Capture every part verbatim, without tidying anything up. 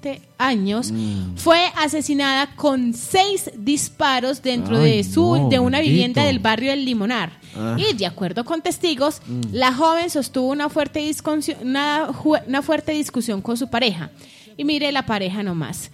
siete años, mm. fue asesinada con seis disparos dentro Ay, de su no, de una bendito. vivienda del barrio del Limonar. Ah. Y de acuerdo con testigos, Mm. la joven sostuvo una fuerte, discusión, una, ju- una fuerte discusión con su pareja. Y mire la pareja nomás.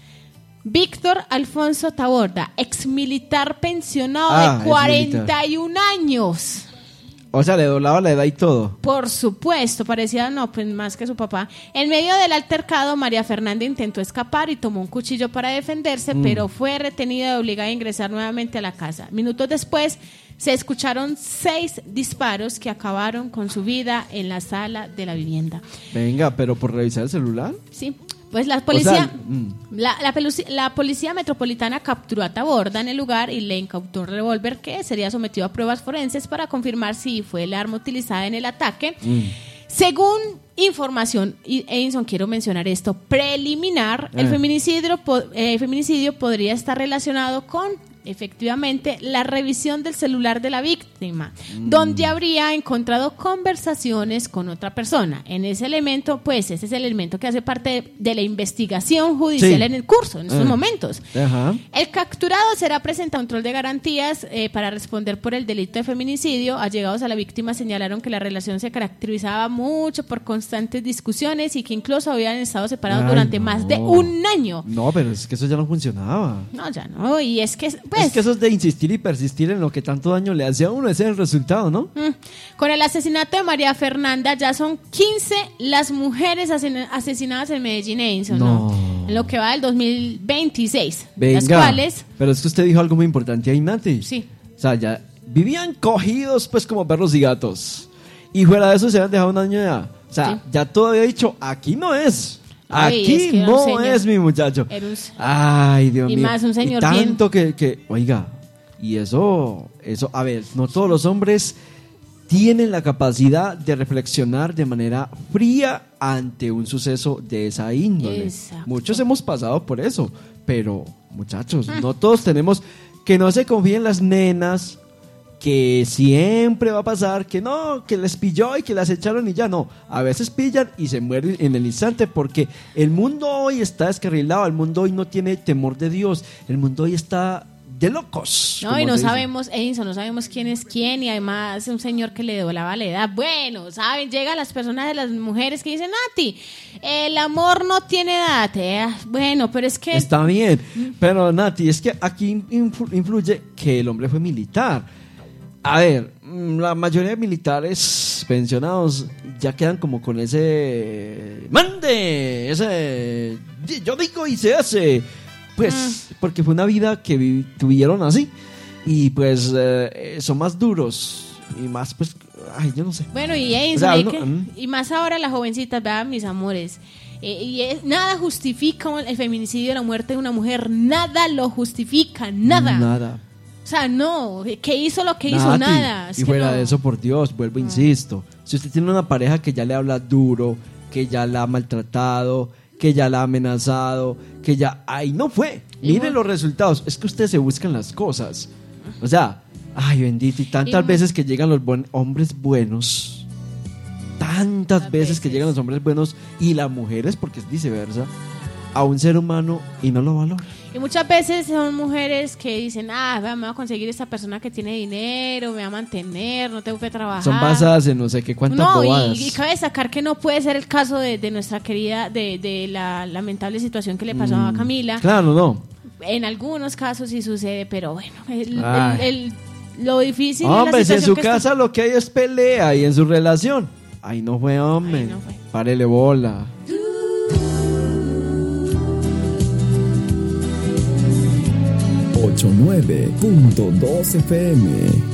Víctor Alfonso Taborda, ex militar pensionado Ah, de cuarenta y un años. O sea, le doblaba la edad y todo. Por supuesto, parecía no, pues más que su papá. En medio del altercado, María Fernanda intentó escapar y tomó un cuchillo para defenderse, Mm. pero fue retenida y obligada a ingresar nuevamente a la casa. Minutos después, se escucharon seis disparos que acabaron con su vida en la sala de la vivienda. Venga, pero por revisar el celular. Sí, pues la policía, O sea, mm. la, la, pelu- la policía metropolitana capturó a Taborda en el lugar y le incautó un revólver que sería sometido a pruebas forenses para confirmar si fue el arma utilizada en el ataque. Mm. Según información, y Edinson, quiero mencionar esto, preliminar, el Eh. feminicidio, po- eh, feminicidio podría estar relacionado con, efectivamente, la revisión del celular de la víctima, Mm. donde habría encontrado conversaciones con otra persona. En ese elemento, pues, ese es el elemento que hace parte de, de la investigación judicial Sí. en el curso, en estos Eh. momentos. Ajá. El capturado será presentado a un control de garantías eh, para responder por el delito de feminicidio. Allegados a la víctima señalaron que la relación se caracterizaba mucho por constantes discusiones y que incluso habían estado separados Ay, durante no. más de un año. No, pero es que eso ya no funcionaba. No, ya no, y es que, pues, Es que eso es de insistir y persistir en lo que tanto daño le hace a uno, ese es el resultado, ¿no? mm, con el asesinato de María Fernanda ya son quince las mujeres asen- asesinadas en Medellín, Edinson, ¿no? No. En lo que va del dos mil veintiséis. Venga, Las cuales, pero es que usted dijo algo muy importante ahí, Nati. sí, O sea, ya vivían cogidos pues como perros y gatos. Y fuera de eso se habían dejado un año ya. O sea, Sí. ya todo había dicho, aquí no es. Ay, Aquí es que era un no señor. es mi muchacho. Era un- Ay, Dios Y mío. más un señor y tanto que, que, oiga, y eso, eso, a ver, no todos los hombres tienen la capacidad de reflexionar de manera fría ante un suceso de esa índole. Exacto. Muchos hemos pasado por eso, pero muchachos, no todos tenemos, que no se confíen las nenas, que siempre va a pasar, que no, que les pilló y que las echaron y ya no. A veces pillan y se mueren en el instante porque el mundo hoy está descarrilado, el mundo hoy no tiene temor de Dios, el mundo hoy está de locos. no, como y no se dice. sabemos, Edinson, no sabemos quién es quién, y además un señor que le doblaba la edad. Bueno, ¿saben? Llegan las personas de las mujeres que dicen, Nati, el amor no tiene edad. Eh, bueno, pero es que... Está bien, pero Nati, es que aquí influ- influye que el hombre fue militar. A ver, mm, la mayoría de militares pensionados ya quedan como con ese mande, ese yo digo y se hace, pues porque fue una vida que vi- tuvieron así y pues eh, son más duros y más pues, ay, yo no sé. Bueno, y Edinson, O sea, hay uno- que- mm. y más ahora las jovencitas, vean, mis amores. Eh, y es- nada justifica el feminicidio, la muerte de una mujer, nada lo justifica, nada. Nada. O sea, no, ¿qué hizo lo que hizo? Nati, Nada. Es y que fuera no. de eso, por Dios, vuelvo, insisto. Si usted tiene una pareja que ya le habla duro, que ya la ha maltratado, que ya la ha amenazado, que ya... ¡Ay, no fue! Y Mire mu- los resultados. Es que ustedes se buscan las cosas. O sea, ay, bendito. Y tantas Y mu- veces que llegan los buen- hombres buenos. Tantas Tantas veces que veces. llegan los hombres buenos y las mujeres, porque es viceversa, a un ser humano y no lo valora. Y muchas veces son mujeres que dicen, ah, vea, me voy a conseguir esta persona que tiene dinero, me va a mantener, no tengo que trabajar. Son basadas en no sé qué cuántas No, bobadas. y, y cabe destacar que no puede ser el caso de, de nuestra querida, de, de la lamentable situación que le pasó a Mm, Camila. Claro, no. En algunos casos sí sucede, pero bueno, el, Ay. el- el- lo difícil es la Hombre, si en situación su que está- casa lo que hay es pelea y en su relación. Ay, no fue, hombre. Ay, no fue. Párele bola. ochenta y nueve punto dos F M